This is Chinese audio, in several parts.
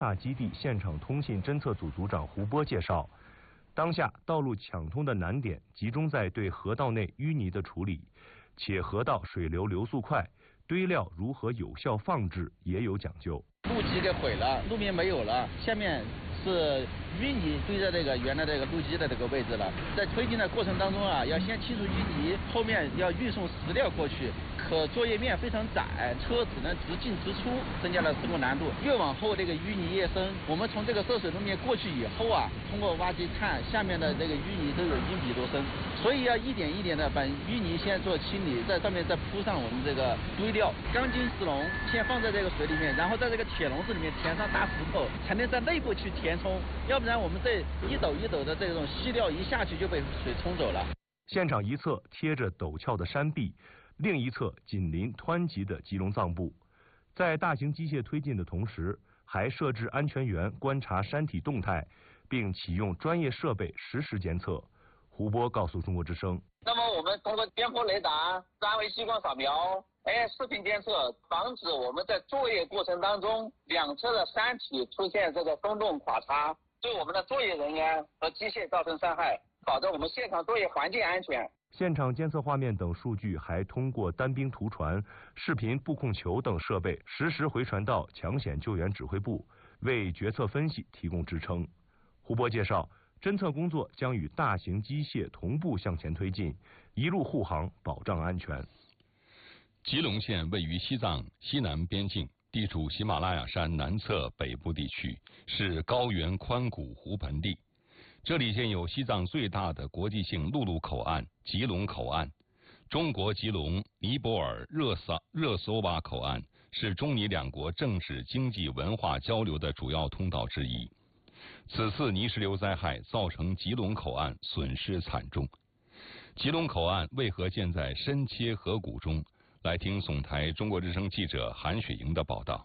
大基地现场通信侦测组组长胡波介绍，当下道路抢通的难点集中在对河道内淤泥的处理，且河道水流速快，堆料如何有效放置也有讲究。 路基给毁了，路面没有了，下面是淤泥堆在这个原来这个路基的这个位置了。在推进的过程当中啊，要先清除淤泥，后面要运送石料过去，可作业面非常窄，车只能直进直出，增加了施工难度。越往后这个淤泥越深，我们从这个涉水路面过去以后啊，通过挖机看下面的这个淤泥都有1米多深，所以要一点一点的把淤泥先做清理，在上面再铺上我们这个堆料，钢筋石笼先放在这个水里面，然后在这个铁笼子里面填上大石头，才能在内部去填充，要不然我们这一斗一斗的这种细料一下去就被水冲走了。 现场一侧贴着陡峭的山壁，另一侧紧邻湍急的吉隆藏布。在大型机械推进的同时，还设置安全员观察山体动态，并启用专业设备实时监测。胡波告诉中国之声， 那么我们通过边坡雷达、3维激光扫描、视频监测，防止我们在作业过程当中两侧的山体出现这个松动垮塌，对我们的作业人员和机械造成伤害，保证我们现场作业环境安全。 现场监测画面等数据还通过单兵图传、视频布控球等设备实时回传到抢险救援指挥部，为决策分析提供支撑。胡波介绍，侦测工作将与大型机械同步向前推进，一路护航，保障安全。 吉隆县位于西藏西南边境，地处喜马拉雅山南侧北部地区，是高原宽谷湖盆地。这里建有西藏最大的国际性陆路口岸吉隆口岸，中国吉隆尼泊尔热搜瓦口岸是中尼两国政治、经济、文化交流的主要通道之一。此次泥石流灾害造成吉隆口岸损失惨重。吉隆口岸为何建在深切河谷中？来听总台中国之声记者韩雪莹的报道。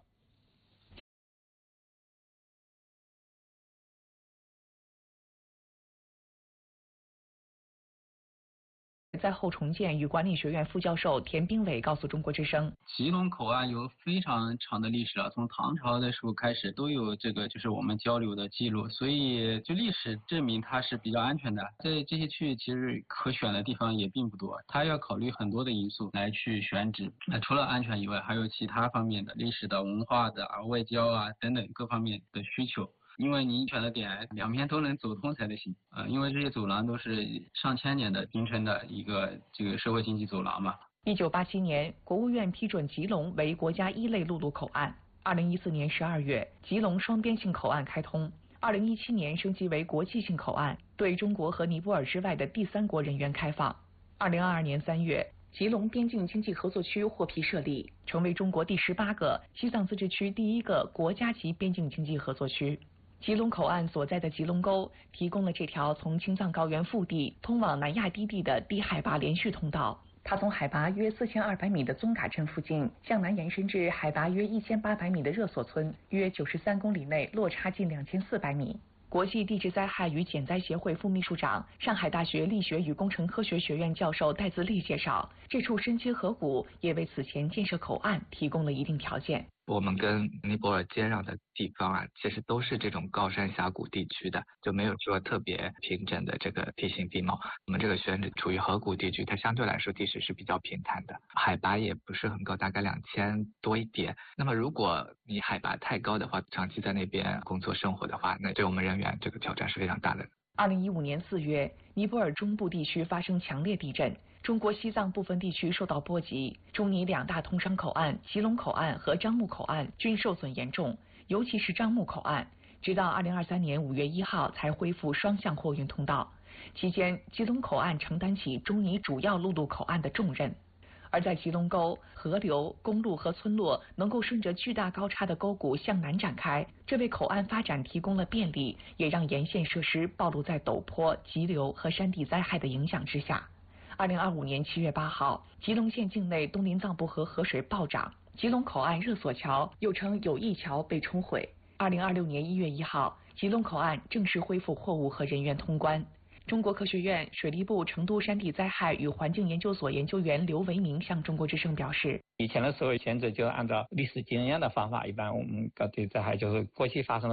灾后重建与管理学院副教授田兵伟告诉中国之声， 吉隆口岸有非常长的历史了，从唐朝的时候开始都有这个就是我们交流的记录，所以就历史证明它是比较安全的。在这些区域其实可选的地方也并不多，它要考虑很多的因素来去选址。除了安全以外，还有其他方面的历史的、文化的外交啊等等各方面的需求。因为你选的点两边都能走通才得行因为这些走廊都是上千年的形成的一个这个社会经济走廊嘛。 1987年，国务院批准吉隆为国家1类陆路口岸。2014年12月，吉隆双边性口岸开通。2017年升级为国际性口岸，对中国和尼泊尔之外的第3国人员开放。2022年3月，吉隆边境经济合作区获批设立，成为中国第18个、西藏自治区第1个国家级边境经济合作区。吉隆口岸所在的吉隆沟提供了这条从青藏高原腹地通往南亚低地的低海拔连续通道。它从海拔约4200米的宗嘎镇附近向南延伸至海拔约1800米的热索村，约93公里内落差近2400米。国际地质灾害与减灾协会副秘书长、上海大学力学与工程科学学院教授戴自立介绍，这处深切河谷也为此前建设口岸提供了一定条件。 我们跟尼泊尔接壤的地方啊，其实都是这种高山峡谷地区的，就没有说特别平整的这个地形地貌。我们这个选址处于河谷地区，它相对来说地势是比较平坦的，海拔也不是很高，大概2000多一点。那么如果你海拔太高的话，长期在那边工作生活的话，那对我们人员这个挑战是非常大的。 2015年4月，尼泊尔中部地区发生强烈地震，中国西藏部分地区受到波及，中尼2大通商口岸吉隆口岸和樟木口岸均受损严重，尤其是樟木口岸，直到2023年5月1号才恢复双向货运通道。期间，吉隆口岸承担起中尼主要陆路口岸的重任。而在吉隆沟，河流、公路和村落能够顺着巨大高差的沟谷向南展开，这为口岸发展提供了便利，也让沿线设施暴露在陡坡、急流和山地灾害的影响之下。2025年7月8号，吉隆县境内东林藏布河河水暴涨，吉隆口岸热索桥又称友谊桥被冲毁。2026年1月1号，吉隆口岸正式恢复货物和人员通关。中国科学院水利部成都山地灾害与环境研究所研究员刘维明向中国之声表示， 以前的时候选择就按照历史经验的方法，一般我们搞对灾害就是过去发生的